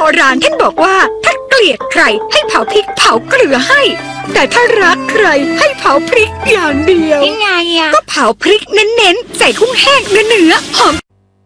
ราณท่านบอกว่าถ้าเกลียดใครให้เผาพริกเผาเกลือให้แต่ถ้ารักใครให้เผาพริกอย่างเดียวยังไงอะก็เผาพริกเน้นๆใส่กุ้งแห้งเนื้อหอม